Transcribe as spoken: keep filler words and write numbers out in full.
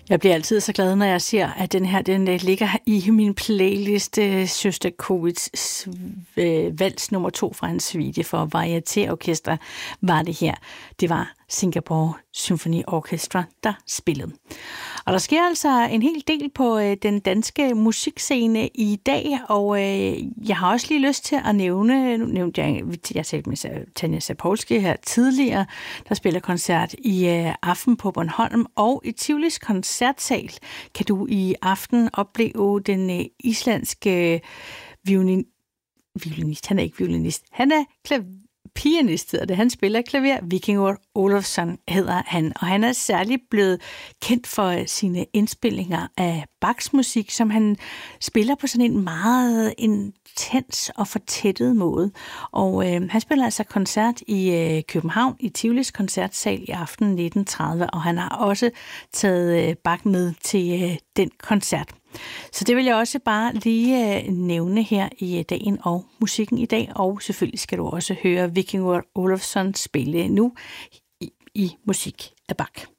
Jeg bliver altid så glad, når jeg ser, at den her den ligger i min playlist. Sjostakovitjs vals nummer to fra hans suite for varietéorkester var det her. Det var Singapore Symphony Orchestra, der spillede. Og der sker altså en hel del på øh, den danske musikscene i dag, og øh, jeg har også lige lyst til at nævne, nu nævnte jeg, jeg talte med Tanja Sapolsky her tidligere, der spiller koncert i øh, aften på Bornholm, og i Tivolis koncertsal kan du i aften opleve den øh, islandske violin, violinist, han er ikke violinist, han er klaver, pianist hedder det. Han spiller klaver. Víkingur Ólafsson hedder han, og han er særligt blevet kendt for sine indspillinger af Bachs musik, som han spiller på sådan en meget intens og fortættet måde. Og øh, han spiller altså koncert i øh, København i Tivolis koncertsal i aften nitten tredive, og han har også taget øh, Bach med til øh, den koncert. Så det vil jeg også bare lige øh, nævne her i dagen og musikken i dag, og selvfølgelig skal du også høre Víkingur Ólafsson spille nu i, i musik af Bach.